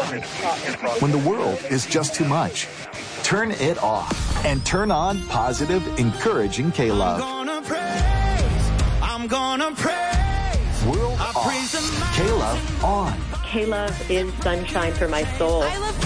When the world is just too much, turn it off and turn on positive, encouraging K-Love. I'm gonna praise. World off. K-Love on. K-Love is sunshine for my soul. I love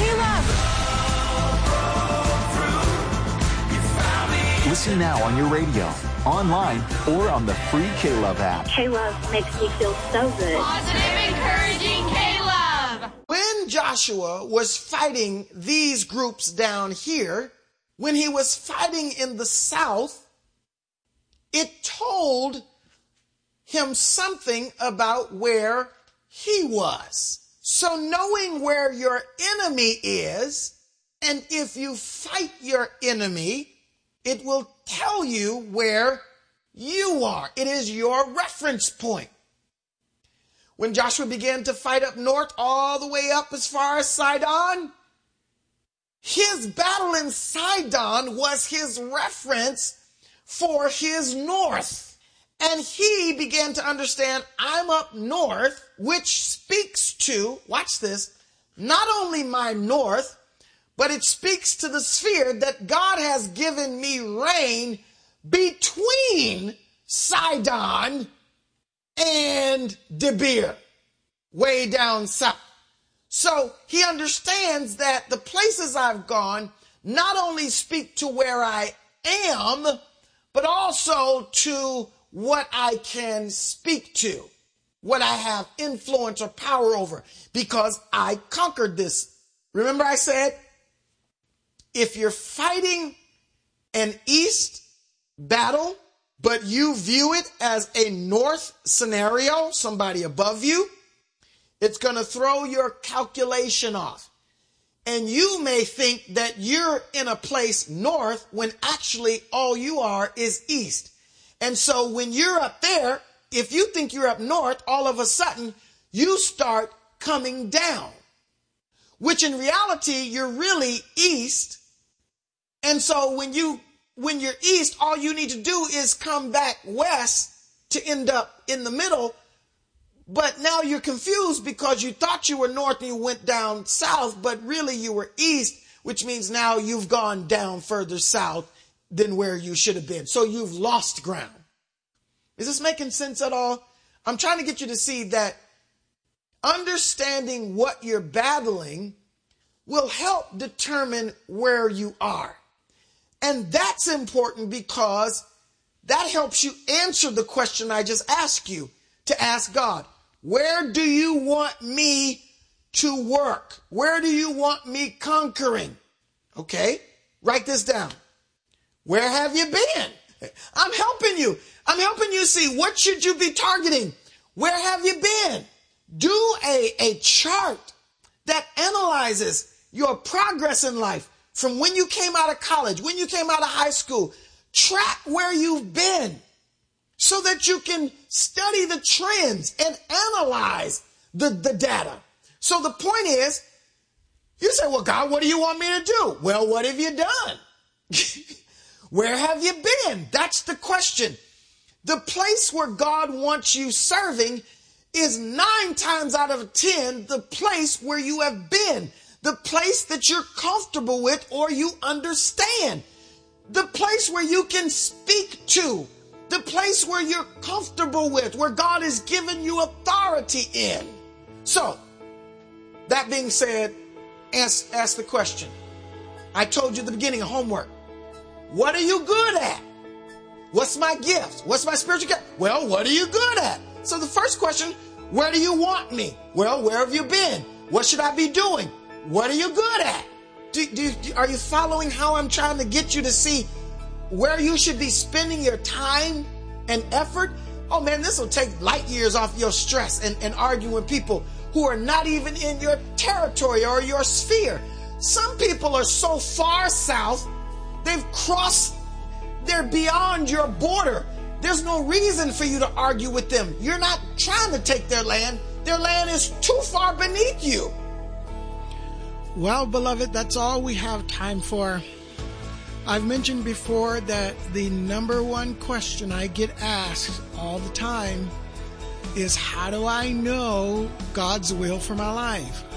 K-Love. Listen now on your radio, online, or on the free K-Love app. K-Love makes me feel so good. Positive, encouraging K-Love. When Joshua was fighting these groups down here, when he was fighting in the south, it told him something about where he was. So knowing where your enemy is, and if you fight your enemy, it will tell you where you are. It is your reference point. When Joshua began to fight up north, all the way up as far as Sidon, his battle in Sidon was his reference for his north. And he began to understand, I'm up north, which speaks to, watch this, not only my north, but it speaks to the sphere that God has given me reign between Sidon and Debir, way down south. So he understands that the places I've gone not only speak to where I am, but also to what I can speak to, what I have influence or power over, because I conquered this. Remember I said, if you're fighting an east battle, but you view it as a north scenario, somebody above you, it's going to throw your calculation off. And you may think that you're in a place north when actually all you are is east. And so when you're up there, if you think you're up north, all of a sudden you start coming down, which in reality, you're really east. And so when you're east, all you need to do is come back west to end up in the middle. But now you're confused because you thought you were north and you went down south, but really you were east, which means now you've gone down further south than where you should have been. So you've lost ground. Is this making sense at all? I'm trying to get you to see that understanding what you're battling will help determine where you are. And that's important because that helps you answer the question I just asked you to ask God. Where do you want me to work? Where do you want me conquering? Okay, write this down. Where have you been? I'm helping you. I'm helping you see what should you be targeting. Where have you been? Do a chart that analyzes your progress in life from when you came out of college, when you came out of high school. Track where you've been so that you can study the trends and analyze the data. So the point is, you say, well, God, what do you want me to do? Well, what have you done? Where have you been? That's the question. The place where God wants you serving is 9 times out of 10 the place where you have been, the place that you're comfortable with or you understand, the place where you can speak to, the place where you're comfortable with, where God has given you authority in. So, that being said, ask the question. I told you at the beginning of homework. What are you good at? What's my gift? What's my spiritual gift? Well, what are you good at? So the first question, where do you want me? Well, where have you been? What should I be doing? What are you good at? Are you following how I'm trying to get you to see where you should be spending your time and effort? Oh man, this will take light years off your stress and arguing with people who are not even in your territory or your sphere. Some people are so far south, they've crossed, they're beyond your border. There's no reason for you to argue with them. You're not trying to take their land. Their land is too far beneath you. Well, beloved, that's all we have time for. I've mentioned before that the number one question I get asked all the time is, how do I know God's will for my life?